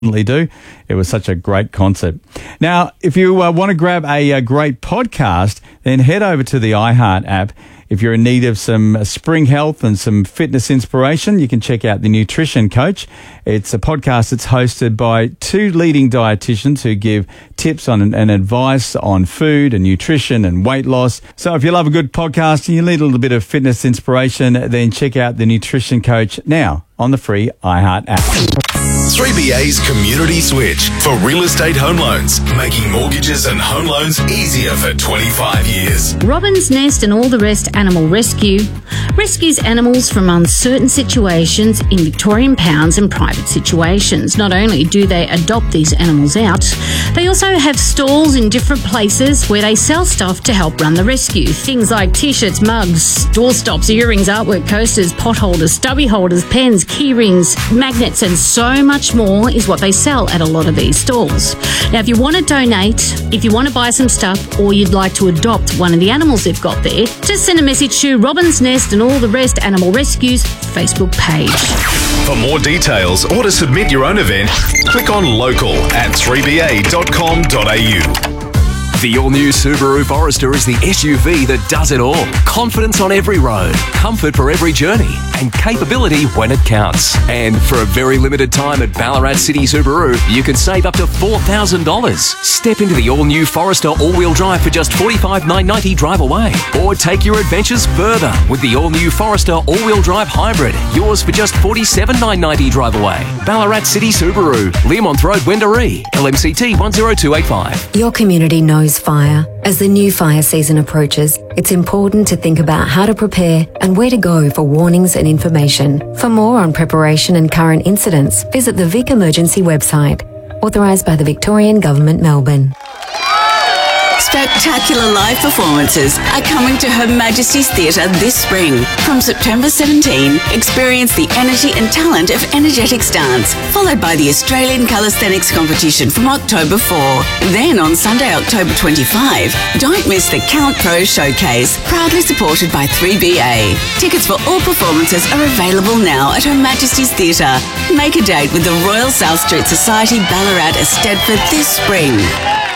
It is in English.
do. It was such a great concert. Now, if you want to grab a great podcast, then head over to the iHeart app. If you're in need of some spring health and some fitness inspiration, you can check out The Nutrition Coach. It's a podcast that's hosted by two leading dietitians who give tips on and advice on food and nutrition and weight loss. So if you love a good podcast and you need a little bit of fitness inspiration, then check out The Nutrition Coach now on the free iHeart app. 3BA's Community Switch for real estate home loans, making mortgages and home loans easier for 25 years. Robin's Nest and All the Rest Animal Rescue rescues animals from uncertain situations in Victorian pounds and private situations. Not only do they adopt these animals out, they also have stalls in different places where they sell stuff to help run the rescue. Things like t-shirts, mugs, doorstops, earrings, artwork, coasters, pot holders, stubby holders, pens, key rings, magnets, and so much more is what they sell at a lot of these stalls. Now, if you want to donate, if you want to buy some stuff, or you'd like to adopt one of the animals they've got there, just send a message to Robin's Nest and All the Rest Animal Rescue's Facebook page. For more details or to submit your own event, click on local at 3ba.com.au. The all-new Subaru Forester is the SUV that does it all. Confidence on every road, comfort for every journey, and capability when it counts. And for a very limited time at Ballarat City Subaru, you can save up to $4,000. Step into the all-new Forester all-wheel drive for just $45,990 drive away. Or take your adventures further with the all-new Forester all-wheel drive hybrid. Yours for just $47,990 drive away. Ballarat City Subaru, Learmonth Road, Wendouree, LMCT 10285. Your community knows fire. As the new fire season approaches, it's important to think about how to prepare and where to go for warnings and information. For more on preparation and current incidents, visit the Vic Emergency website, authorised by the Victorian Government, Melbourne. Spectacular live performances are coming to Her Majesty's Theatre this spring. From September 17, experience the energy and talent of Energetics Dance, followed by the Australian Calisthenics Competition from October 4. Then on Sunday, October 25, don't miss the Count Pro Showcase, proudly supported by 3BA. Tickets for all performances are available now at Her Majesty's Theatre. Make a date with the Royal South Street Society Ballarat Eisteddfod this spring.